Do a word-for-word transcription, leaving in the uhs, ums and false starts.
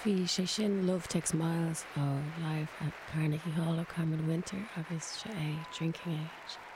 Bhí sé sin Love Takes Miles ó live at Carnegie Hall ó Carmen Winter agus sé é Drinking Age.